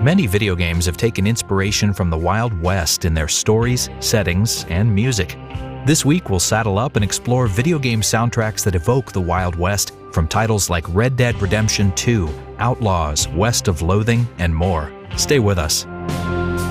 Many video games have taken inspiration from the Wild West in their stories, settings, and music. This week we'll saddle up and explore video game soundtracks that evoke the Wild West from titles like Red Dead Redemption 2, Outlaws, West of Loathing, and more. Stay with us.